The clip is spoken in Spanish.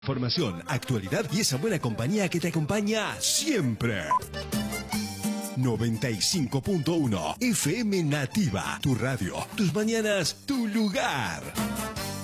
Información, actualidad y esa buena compañía que te acompaña siempre. 95.1 FM Nativa, tu radio, tus mañanas, tu lugar.